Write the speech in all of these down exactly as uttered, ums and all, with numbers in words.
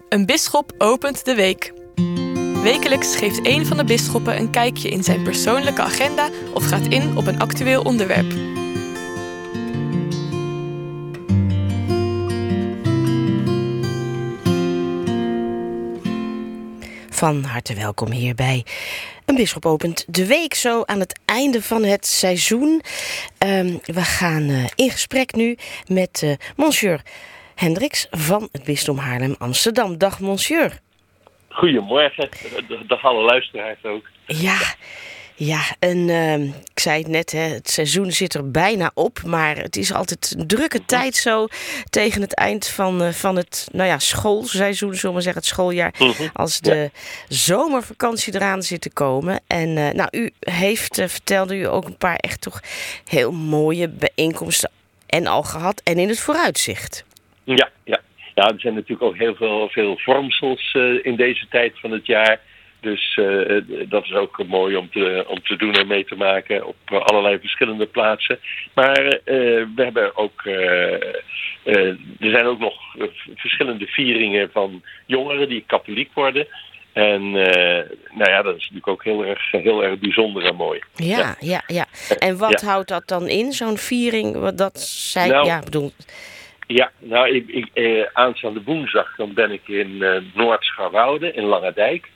Een bisschop opent de week. Wekelijks geeft een van de bisschoppen een kijkje in zijn persoonlijke agenda of gaat in op een actueel onderwerp. Van harte welkom hier bij Een Bisschop opent de week, zo aan het einde van het seizoen. Um, we gaan uh, in gesprek nu met uh, monsieur Hendricks van het Bisdom Haarlem-Amsterdam. Dag monsieur. Goedemorgen, dag alle luisteraars ook. Ja, ja en uh, ik zei het net, hè, het seizoen zit er bijna op, maar het is altijd een drukke tijd zo tegen het eind van, uh, van het nou ja, schoolseizoen, zullen we zeggen, het schooljaar, mm-hmm. als de ja. zomervakantie eraan zit te komen. En uh, nou, u heeft, uh, vertelde u ook een paar echt toch heel mooie bijeenkomsten en al gehad en in het vooruitzicht. Ja, ja. Ja, er zijn natuurlijk ook heel veel, veel vormsels uh, in deze tijd van het jaar. Dus uh, dat is ook mooi om te, om te doen en mee te maken op allerlei verschillende plaatsen. Maar uh, we hebben ook, uh, uh, er zijn ook nog verschillende vieringen van jongeren die katholiek worden. En uh, nou ja, dat is natuurlijk ook heel erg, heel erg bijzonder en mooi. Ja, ja, ja. ja. En wat ja. houdt dat dan in, zo'n viering? Wat dat zei, nou, ja, bedoel... Ja, nou, ik, ik, eh, aanstaande woensdag dan ben ik in uh, Noord-Scharwoude in Langendijk.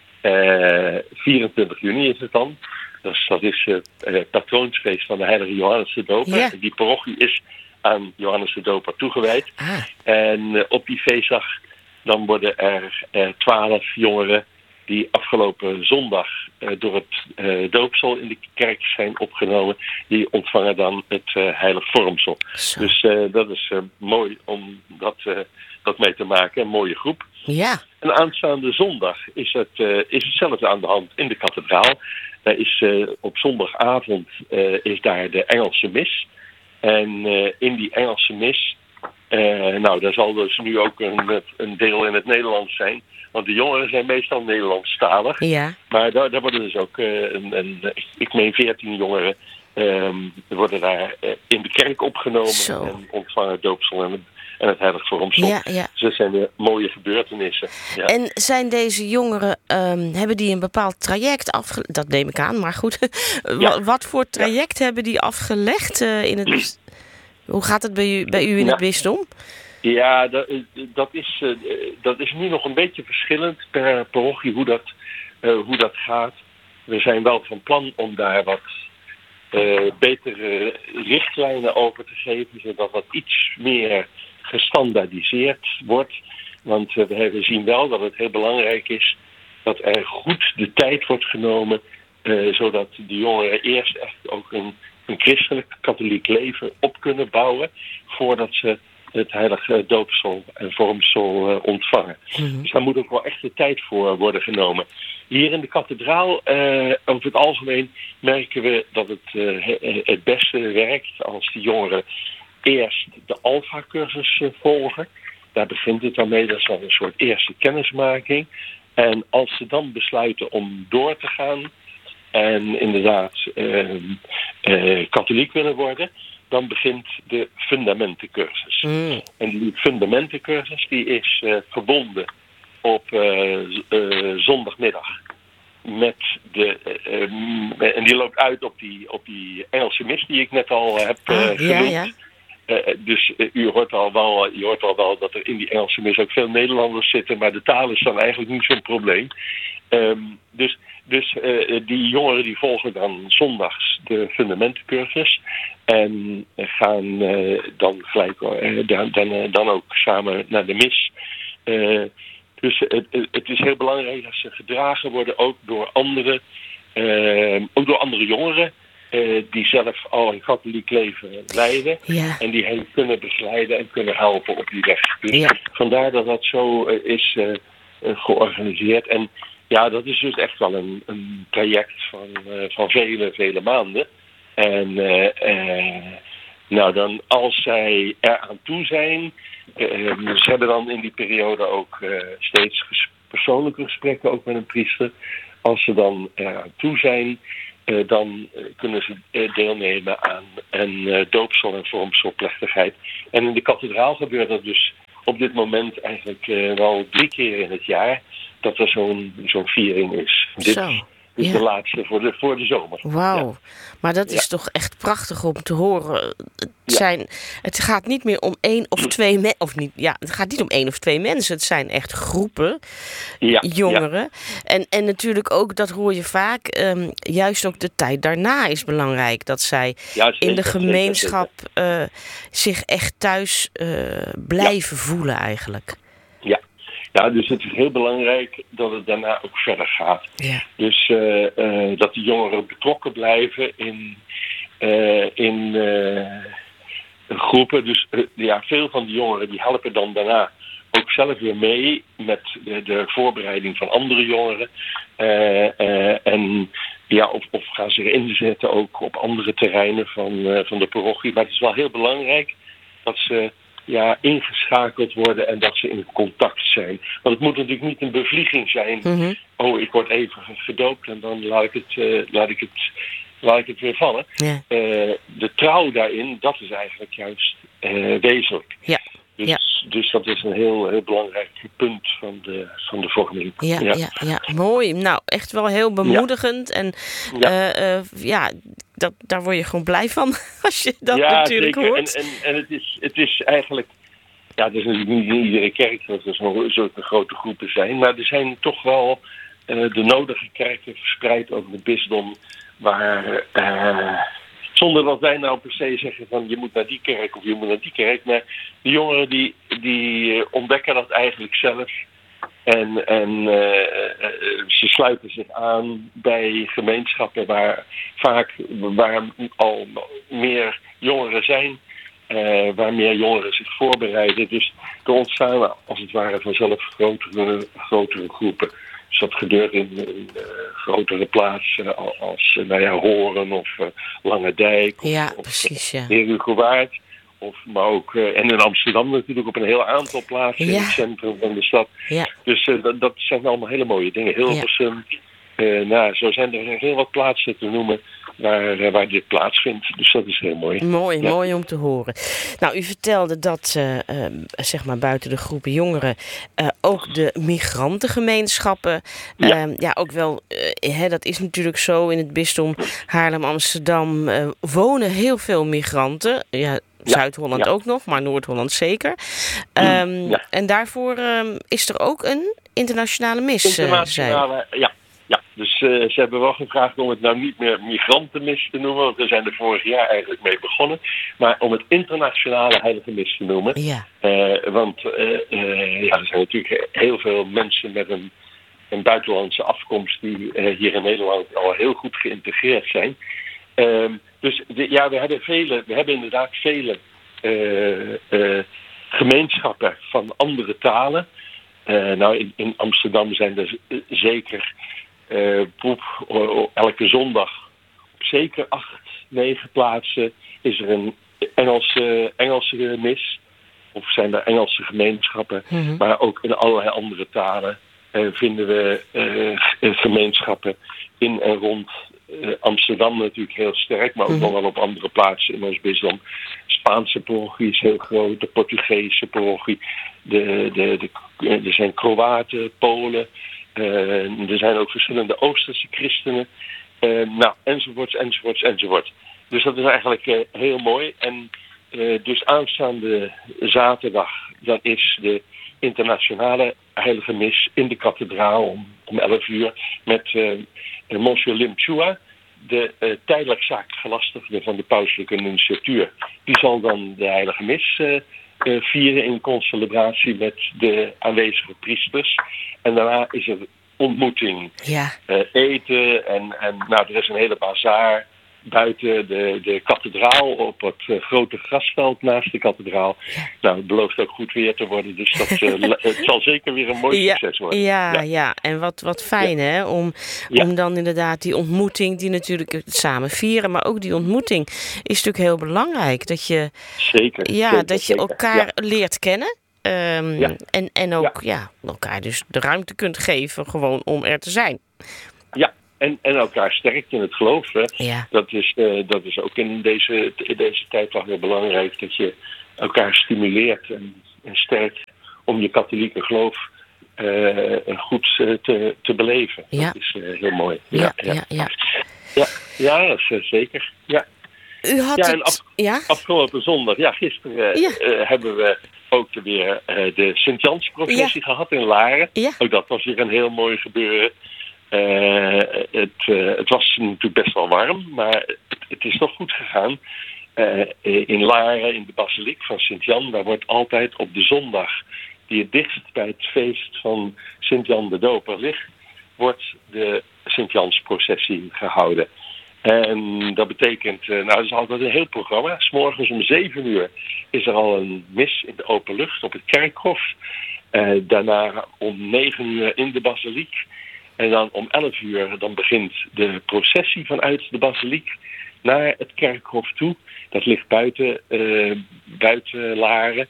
Uh, vierentwintig juni is het dan. Dus dat is het uh, patroonsfeest van de heilige Johannes de Doper. Ja. Die parochie is aan Johannes de Doper toegewijd. Ah. En uh, op die feestdag dan worden er twaalf uh, jongeren die afgelopen zondag uh, door het uh, doopsel in de kerk zijn opgenomen, die ontvangen dan het uh, heilig vormsel. Zo. Dus uh, dat is uh, mooi om dat, uh, dat mee te maken. Een mooie groep. Ja. En aanstaande zondag is, het, uh, is hetzelfde aan de hand in de kathedraal. Daar is, uh, op zondagavond uh, is daar de Engelse mis. En uh, in die Engelse mis, uh, nou, daar zal dus nu ook een, een deel in het Nederlands zijn. Want de jongeren zijn meestal Nederlandstalig. Ja. Maar daar, daar worden dus ook, uh, een, een, ik meen veertien jongeren, um, worden daar uh, in de kerk opgenomen. Zo. En ontvangen doopsel en, en het heilig vormsel. Ja, ja. Dus dat zijn de mooie gebeurtenissen. Ja. En zijn deze jongeren, um, hebben die een bepaald traject afgelegd? Dat neem ik aan, maar goed. Ja. Wat voor traject ja. hebben die afgelegd uh, in het... Hoe gaat het bij u, bij u in ja. het bisdom? Ja, dat, dat, is, uh, dat is nu nog een beetje verschillend per parochie hoe dat, uh, hoe dat gaat. We zijn wel van plan om daar wat uh, betere richtlijnen over te geven, zodat dat iets meer gestandaardiseerd wordt. Want uh, we zien wel dat het heel belangrijk is dat er goed de tijd wordt genomen, uh, zodat de jongeren eerst echt ook een, een christelijk katholiek leven op kunnen bouwen, voordat ze het heilige doopsel en vormsel uh, ontvangen. Mm-hmm. Dus daar moet ook wel echt de tijd voor worden genomen. Hier in de kathedraal, uh, over het algemeen, merken we dat het uh, het beste werkt als de jongeren eerst de Alpha-cursus uh, volgen. Daar begint het dan mee, dat is dan een soort eerste kennismaking. En als ze dan besluiten om door te gaan en inderdaad uh, uh, katholiek willen worden, dan begint de fundamentencursus. Mm. En die fundamentencursus die is uh, verbonden op uh, uh, zondagmiddag met de uh, uh, en die loopt uit op die, op die Engelse mis die ik net al heb uh, ah, genoemd. Ja, ja. Uh, dus uh, u hoort al wel, je hoort al wel dat er in die Engelse mis ook veel Nederlanders zitten, maar de taal is dan eigenlijk niet zo'n probleem. Um, dus dus uh, die jongeren die volgen dan zondags de fundamentencursus en gaan uh, dan gelijk uh, dan, dan, uh, dan ook samen naar de mis. Uh, dus het, het is heel belangrijk dat ze gedragen worden ook door andere, uh, ook door andere jongeren uh, die zelf al een katholiek leven leiden. Ja. En die hen kunnen begeleiden en kunnen helpen op die weg. Dus ja. vandaar dat dat zo uh, is uh, uh, georganiseerd. En ja, dat is dus echt wel een, een traject van, uh, van vele, vele maanden. En uh, uh, nou dan, als zij er aan toe zijn, uh, ze hebben dan in die periode ook uh, steeds ges- persoonlijke gesprekken, ook met een priester. Als ze dan er aan toe zijn, uh, dan uh, kunnen ze uh, deelnemen aan een uh, doopsel- en vormselplechtigheid. En in de kathedraal gebeurt dat dus op dit moment eigenlijk uh, wel drie keer in het jaar dat er zo'n, zo'n viering is. Dit Zo, is ja. de laatste voor de, voor de zomer. Wauw, Ja. maar dat is Ja. toch echt prachtig om te horen. Het, Ja. zijn, het gaat niet meer om één of twee mensen. Of niet, ja, het gaat niet om één of twee mensen. Het zijn echt groepen Ja. jongeren. Ja. En, en natuurlijk ook, dat hoor je vaak, um, juist ook de tijd daarna is belangrijk. Dat zij Ja, zeker, in de zeker, gemeenschap zeker. Uh, zich echt thuis uh, blijven ja. voelen eigenlijk. Ja. Ja, dus het is heel belangrijk dat het daarna ook verder gaat. Ja. Dus uh, uh, dat de jongeren betrokken blijven in, uh, in uh, groepen. Dus uh, ja, veel van die jongeren die helpen dan daarna ook zelf weer mee met de, de voorbereiding van andere jongeren. Uh, uh, en ja, of, of gaan zich inzetten ook op andere terreinen van, uh, van de parochie. Maar het is wel heel belangrijk dat ze ja, ingeschakeld worden en dat ze in contact zijn. Want het moet natuurlijk niet een bevlieging zijn. Mm-hmm. Oh, ik word even gedoopt en dan laat ik het, uh, laat ik het, laat ik het weer vallen. Yeah. Uh, de trouw daarin, dat is eigenlijk juist uh, wezenlijk. Ja. Dus, ja. dus dat is een heel, heel belangrijk punt van de, van de vorming. Ja, ja. Ja, ja, mooi. Nou, echt wel heel bemoedigend. Ja. En ja, uh, uh, ja dat, daar word je gewoon blij van als je dat ja, natuurlijk zeker. hoort. En, en, en het, is, het is eigenlijk... Ja, het is natuurlijk niet in iedere kerk dat er zo'n, zulke grote groepen zijn. Maar er zijn toch wel uh, de nodige kerken verspreid over het bisdom. Waar... Uh, Zonder dat wij nou per se zeggen van je moet naar die kerk of je moet naar die kerk. Maar de jongeren die, die ontdekken dat eigenlijk zelf. En, en uh, ze sluiten zich aan bij gemeenschappen waar vaak waar al meer jongeren zijn. Uh, waar meer jongeren zich voorbereiden. Dus er ontstaan als het ware vanzelf grotere, grotere groepen. Dus dat gebeurt in, in uh, grotere plaatsen als uh, nou ja, Horen of uh, Langendijk. Of, ja, of precies, ja. Herugewaard. Of, maar ook, uh, en in Amsterdam natuurlijk op een heel aantal plaatsen ja. in het centrum van de stad. Ja. Dus uh, dat, dat zijn allemaal hele mooie dingen. Hilversum. Ja. Uh, nou, zo zijn er heel wat plaatsen te noemen waar, uh, waar dit plaatsvindt. Dus dat is heel mooi. Mooi, ja. mooi om te horen. Nou, u vertelde dat uh, uh, zeg maar buiten de groepen jongeren uh, ook de migrantengemeenschappen, ja, uh, ja ook wel, uh, hè, dat is natuurlijk zo in het bisdom Haarlem-Amsterdam uh, wonen heel veel migranten. Ja, Zuid-Holland ja. ook nog, maar Noord-Holland zeker. Um, ja. En daarvoor um, is er ook een internationale mis. Internationale, uh, ja. Ja, dus uh, ze hebben wel gevraagd om het nou niet meer migrantenmis te noemen, want we zijn er vorig jaar eigenlijk mee begonnen, maar om het internationale heilige mis te noemen. Ja. Uh, want uh, uh, ja, er zijn natuurlijk heel veel mensen met een, een buitenlandse afkomst die uh, hier in Nederland al heel goed geïntegreerd zijn. Uh, dus de, ja, we hebben, vele, we hebben inderdaad vele uh, uh, gemeenschappen van andere talen. Uh, nou, in, in Amsterdam zijn er z- zeker uh, poep, uh, elke zondag op zeker acht, negen plaatsen is er een Engelse, Engelse mis. Of zijn er Engelse gemeenschappen. Mm-hmm. Maar ook in allerlei andere talen uh, vinden we uh, gemeenschappen in en rond uh, Amsterdam natuurlijk heel sterk. Maar ook mm-hmm. nog wel op andere plaatsen in ons bisdom. Spaanse parochie is heel groot, de Portugese parochie. De, de, de, er zijn Kroaten, Polen. Uh, er zijn ook verschillende Oosterse christenen. Uh, nou, enzovoorts, enzovoorts, enzovoort. Dus dat is eigenlijk uh, heel mooi. En uh, dus aanstaande zaterdag, dat is de internationale heilige mis in de kathedraal om, om elf uur met uh, Monsieur Lim Chua, de uh, tijdelijk zaakgelastigde van de pauselijke nunciatuur. Die zal dan de heilige mis uh, uh, vieren in concelebratie met de aanwezige priesters. En daarna is er ontmoeting, ja. uh, eten en, en nou, er is een hele bazaar buiten de, de kathedraal op het uh, grote grasveld naast de kathedraal. Ja. Nou, het belooft ook goed weer te worden, dus dat, uh, het zal zeker weer een mooi ja, succes worden. Ja, ja, ja. En wat, wat fijn ja. hè, om, ja. om dan inderdaad die ontmoeting, die natuurlijk het samen vieren, maar ook die ontmoeting is natuurlijk heel belangrijk. Dat je, zeker, ja, zeker, dat je zeker. elkaar ja. leert kennen. Um, ja. en, en ook ja. Ja, elkaar dus de ruimte kunt geven gewoon om er te zijn. Ja. En, en elkaar sterkt in het geloof. Hè. Ja. Dat, is, uh, dat is ook in deze, in deze tijd wel heel belangrijk. Dat je elkaar stimuleert en, en sterkt om je katholieke geloof uh, goed uh, te, te beleven. Ja. Dat is uh, heel mooi. Ja, ja, ja. ja. ja, ja dat is uh, zeker. Ja. U had ja, en het... af, ja? afgelopen zondag, ja, gisteren ja. Uh, hebben we ook weer uh, de Sint-Jans-processie ja. gehad in Laren. Ja. Ook dat was weer een heel mooi gebeuren. Uh, het, uh, het was natuurlijk best wel warm, maar het, het is toch goed gegaan. Uh, in Laren, in de basiliek van Sint-Jan, daar wordt altijd op de zondag die het dichtst bij het feest van Sint-Jan de Doper ligt, wordt de Sint-Jans-processie gehouden. En dat betekent, nou dat is altijd een heel programma. 's Morgens om zeven uur is er al een mis in de open lucht op het kerkhof. Uh, daarna om negen uur in de basiliek. En dan om elf uur dan begint de processie vanuit de basiliek naar het kerkhof toe. Dat ligt buiten, uh, buiten Laren.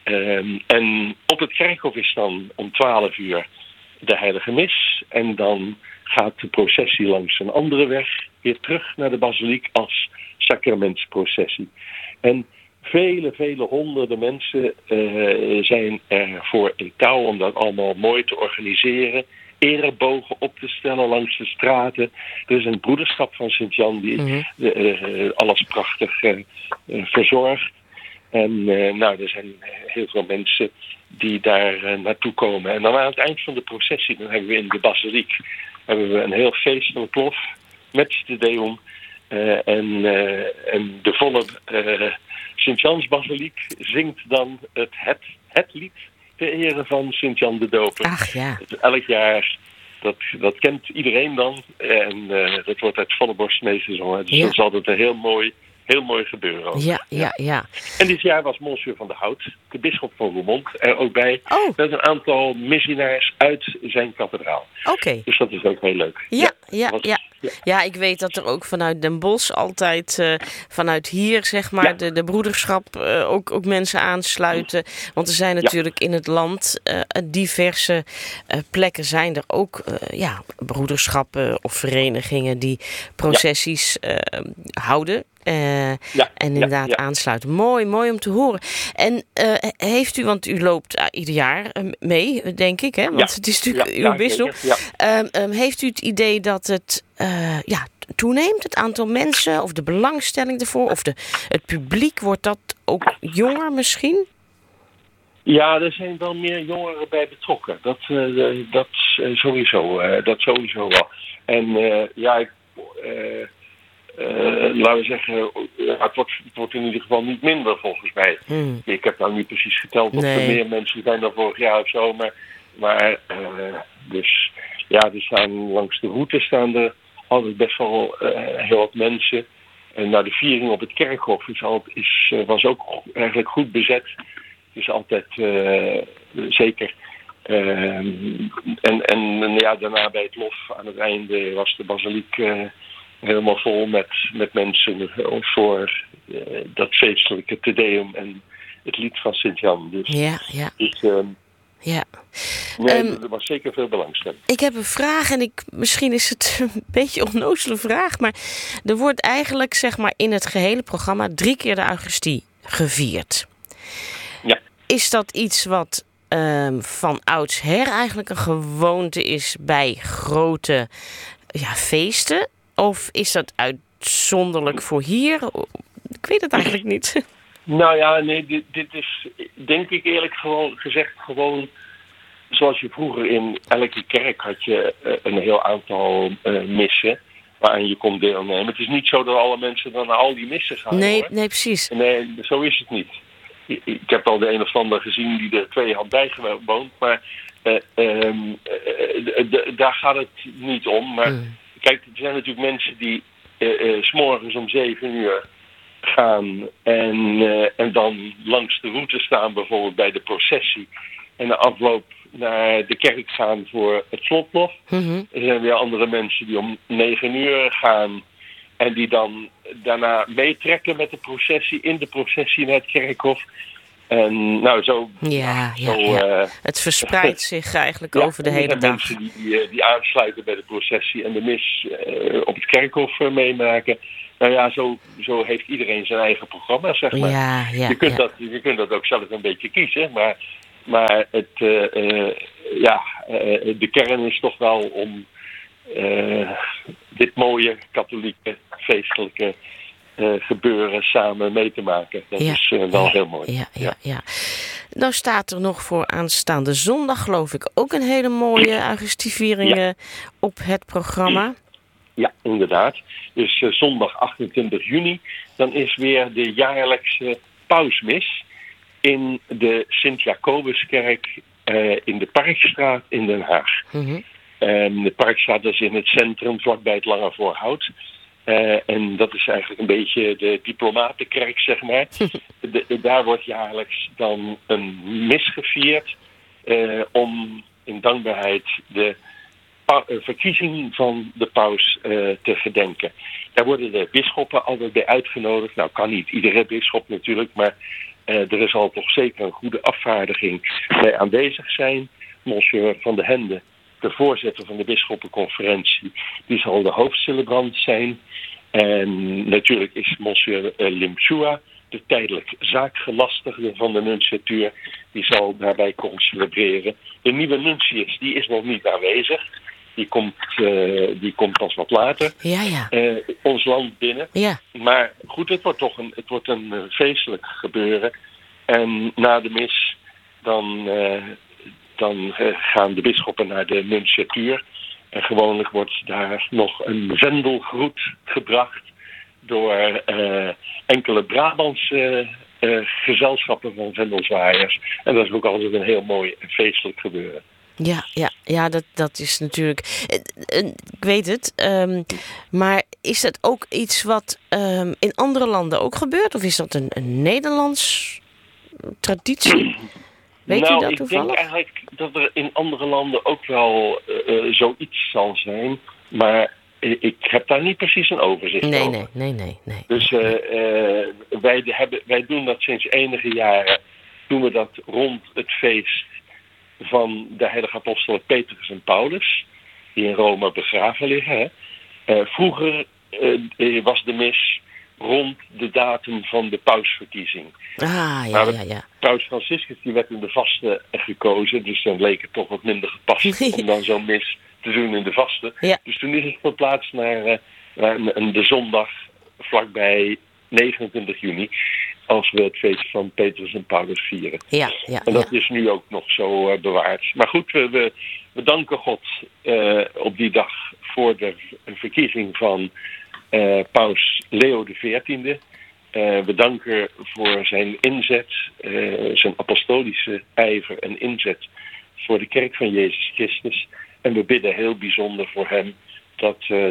Um, en op het kerkhof is dan om twaalf uur de heilige mis. En dan gaat de processie langs een andere weg weer terug naar de basiliek als sacramentsprocessie. En vele, vele honderden mensen uh, zijn ervoor in touw om dat allemaal mooi te organiseren. Erebogen op te stellen langs de straten. Er is een broederschap van Sint-Jan die mm-hmm. uh, uh, alles prachtig uh, uh, verzorgt. En uh, nou, er zijn heel veel mensen die daar uh, naartoe komen. En dan aan het eind van de processie, dan hebben we in de basiliek hebben we een heel feestelijk lof met de Deum. Uh, en, uh, en de volle uh, Sint-Jans-basiliek zingt dan het, het, het lied ter ere van Sint-Jan de Doper. Ach ja. Dus elk jaar, dat, dat kent iedereen dan. En uh, dat wordt uit volle borst meegezongen. Dus ja. dat is altijd een heel mooi, heel mooi gebeuren. Ook. Ja, ja, ja. En dit jaar was Monsieur van der Hout, de bisschop van Roermond, er ook bij. Oh. Met een aantal missionaars uit zijn kathedraal. Oké. Okay. Dus dat is ook heel leuk. Ja, ja, ja. Was, ja. Ja. ja, ik weet dat er ook vanuit Den Bosch altijd, uh, vanuit hier zeg maar, ja. de, de broederschap uh, ook, ook mensen aansluiten. Want er zijn natuurlijk ja. in het land uh, diverse uh, plekken zijn er ook uh, ja, broederschappen of verenigingen die processies uh, houden. Uh, ja, en inderdaad ja, ja. aansluiten. Mooi, mooi om te horen. En uh, heeft u, want u loopt uh, ieder jaar uh, mee, denk ik, hè? Want ja. het is natuurlijk ja, uw ja, bisschop. Ja. Um, um, heeft u het idee dat het uh, ja, toeneemt, het aantal mensen, of de belangstelling ervoor, of de, het publiek, wordt dat ook jonger misschien? Ja, er zijn wel meer jongeren bij betrokken. Dat, uh, dat uh, sowieso. Uh, dat sowieso wel. En uh, ja, ik... Uh, Uh, laten we zeggen, uh, het, wordt, het wordt in ieder geval niet minder volgens mij. Hmm. Ik heb nou niet precies geteld of nee. er meer mensen zijn dan vorig jaar of zo. Maar, maar uh, dus ja, er staan langs de route staan er altijd best wel uh, heel wat mensen. En nou, de viering op het kerkhof is al, is, uh, was ook eigenlijk goed bezet. Dus altijd uh, zeker. Uh, en, en ja, daarna bij het lof aan het einde was de basiliek Uh, helemaal vol met, met mensen voor uh, dat feestelijke Te Deum en het lied van Sint-Jan. Dus, ja, ja. Dus, um, ja. Nee, um, er was zeker veel belangstelling. Ik heb een vraag en ik, misschien is het een beetje een onnozele vraag, maar er wordt eigenlijk zeg maar in het gehele programma drie keer de Eucharistie gevierd. Ja. Is dat iets wat um, van oudsher eigenlijk een gewoonte is bij grote ja, feesten? Of is dat uitzonderlijk voor hier? Ik weet het eigenlijk niet. Nou ja, nee, dit, dit is denk ik eerlijk gewoon gezegd gewoon zoals je vroeger in elke kerk had je uh, een heel aantal uh, missen waaraan je kon deelnemen. Het is niet zo dat alle mensen dan naar al die missen gaan. Nee, hoor. nee, precies. Nee, zo is het niet. Ik, ik heb al de een of ander gezien die er twee had bijgewoond, maar uh, um, uh, d- d- daar gaat het niet om. Maar mm. Kijk, er zijn natuurlijk mensen die uh, uh, 's morgens om zeven uur gaan en, uh, en dan langs de route staan, bijvoorbeeld bij de processie. En de afloop naar de kerk gaan voor het slotlof. Mm-hmm. Er zijn weer andere mensen die om negen uur gaan en die dan daarna meetrekken met de processie, in de processie naar het kerkhof. En nou, zo... Ja, ja, zo, ja. Uh, het verspreidt zich eigenlijk ja, over de hele dag. mensen die, die, die aansluiten bij de processie en de mis uh, op het kerkhof uh, meemaken. Nou ja, zo, zo heeft iedereen zijn eigen programma, zeg maar. Ja, ja, je, kunt ja. dat, je kunt dat ook zelf een beetje kiezen, maar Maar het, uh, uh, ja, uh, de kern is toch wel om uh, dit mooie katholieke feestelijke uh, gebeuren samen mee te maken. Dat ja. is uh, wel ja. heel mooi. Ja, ja, ja. Nou staat er nog voor aanstaande zondag, geloof ik, ook een hele mooie Augustusviering ja. op het programma. Ja, inderdaad. Dus uh, zondag achtentwintig juni, dan is weer de jaarlijkse pausmis in de Sint-Jacobuskerk uh, in de Parkstraat in Den Haag. Mm-hmm. Um, de Parkstraat is in het centrum, vlakbij het Lange Voorhout. Uh, en dat is eigenlijk een beetje de diplomatenkerk, zeg maar. de, de, daar wordt jaarlijks dan een mis gevierd uh, om in dankbaarheid de pa- uh, verkiezing van de paus uh, te gedenken. Daar worden de bisschoppen altijd bij uitgenodigd. Nou, kan niet iedere bisschop natuurlijk, maar uh, er zal toch zeker een goede afvaardiging bij aanwezig zijn. Monsieur van de Hende, de voorzitter van de bisschoppenconferentie, die zal de hoofdcelebrant zijn. En natuurlijk is Monsieur Limchua, de tijdelijk zaakgelastigde van de nunciatuur, die zal daarbij komen celebreren. De nieuwe nuntius, die is nog niet aanwezig. Die komt, uh, die komt pas wat later ja, ja. Uh, ons land binnen. Ja. Maar goed, het wordt toch een, het wordt een uh, feestelijk gebeuren. En na de mis dan... Uh, Dan uh, gaan de bisschoppen naar de nunciatuur. En gewoonlijk wordt daar nog een vendelgroet gebracht door uh, enkele Brabantse uh, gezelschappen van vendelzwaaiers. En dat is ook altijd een heel mooi en feestelijk gebeuren. Ja, ja, ja dat, dat is natuurlijk... Ik weet het, um, maar is dat ook iets wat um, in andere landen ook gebeurt? Of is dat een, een Nederlands traditie? Weet nou, u dat ik toevallig? denk eigenlijk dat er in andere landen ook wel uh, zoiets zal zijn. Maar ik heb daar niet precies een overzicht nee, over. Nee, nee, nee. nee. Dus uh, uh, wij, hebben, wij doen dat sinds enige jaren. Doen we dat rond het feest van de heilige apostelen Petrus en Paulus. Die in Rome begraven liggen. Hè. Uh, vroeger uh, was de mis rond de datum van de pausverkiezing. Ah, ja, ja, ja. Paus Franciscus die werd in de vaste gekozen, dus dan leek het toch wat minder gepast om dan zo'n mis te doen in de vaste. Ja. Dus toen is het verplaatst naar, uh, naar de zondag vlakbij negenentwintig juni, als we het feest van Petrus en Paulus vieren. Ja, ja, en dat ja. is nu ook nog zo uh, bewaard. Maar goed, we, we, we danken God uh, op die dag voor de verkiezing van Uh, Paus Leo de veertiende. Uh, we danken voor zijn inzet, uh, zijn apostolische ijver en inzet voor de kerk van Jezus Christus. En we bidden heel bijzonder voor hem dat uh,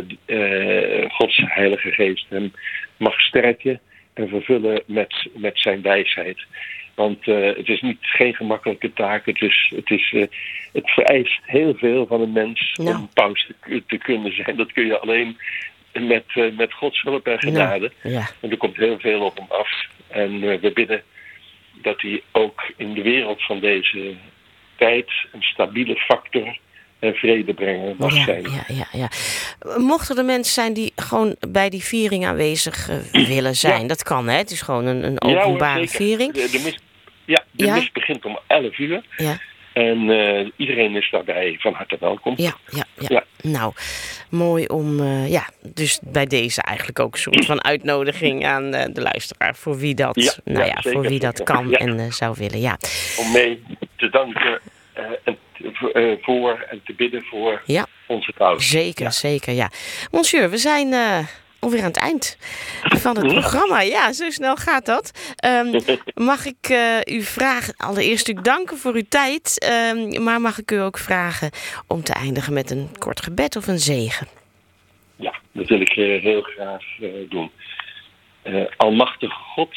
uh, Gods Heilige Geest hem mag sterken en vervullen met, met zijn wijsheid. Want uh, het is niet geen gemakkelijke taak. Het, is, het, is, uh, het vereist heel veel van een mens no. om paus te, te kunnen zijn. Dat kun je alleen met, uh, met Gods hulp en genade. No. Ja. En er komt heel veel op hem af. En uh, we bidden dat hij ook in de wereld van deze tijd een stabiele factor en vredebrenger mag ja, zijn. Ja, ja, ja. Mochten er mensen zijn die gewoon bij die viering aanwezig uh, willen zijn? Ja. Dat kan, hè? Het is gewoon een, een openbare ja, viering. De, de mis, ja, de ja? mis begint om elf uur. Ja. En uh, iedereen is daarbij van harte welkom. Ja, ja, ja. ja. Nou, mooi om, uh, ja, dus bij deze eigenlijk ook een soort van uitnodiging aan uh, de luisteraar. Voor wie dat, ja, nou ja, ja, zeker, voor wie dat zeker. kan ja. en uh, zou willen, ja. Om mee te danken uh, en uh, voor en te bidden voor ja. onze paus. Zeker, ja. zeker, ja. Monsieur, we zijn uh, alweer aan het eind van het programma. Ja, zo snel gaat dat. Um, mag ik uh, u vragen, allereerst natuurlijk danken voor uw tijd. Um, maar mag ik u ook vragen om te eindigen met een kort gebed of een zegen? Ja, dat wil ik uh, heel graag uh, doen. Uh, Almachtige God,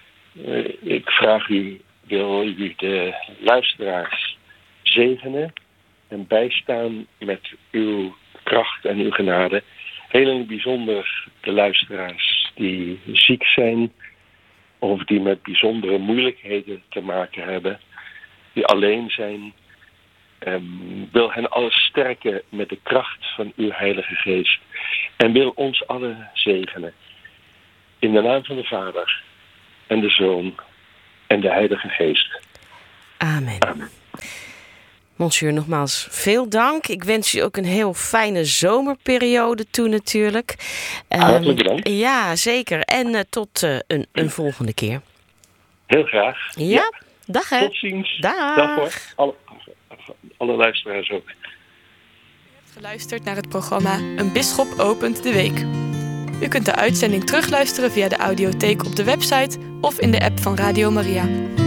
uh, ik vraag u, wil u de luisteraars zegenen en bijstaan met uw kracht en uw genade. Heel in het bijzonder de luisteraars die ziek zijn of die met bijzondere moeilijkheden te maken hebben, die alleen zijn. Um, wil hen alles sterken met de kracht van uw Heilige Geest en wil ons allen zegenen. In de naam van de Vader en de Zoon en de Heilige Geest. Amen. Amen. Monsieur, nogmaals veel dank. Ik wens u ook een heel fijne zomerperiode toe natuurlijk. Hartelijk bedankt. Um, ja, zeker. En uh, tot uh, een, een volgende keer. Heel graag. Ja, ja. Dag hè. Tot ziens. Dag. Dag hoor. Alle, alle luisteraars ook. U hebt geluisterd naar het programma Een Bisschop opent de week. U kunt de uitzending terugluisteren via de audiotheek op de website of in de app van Radio Maria.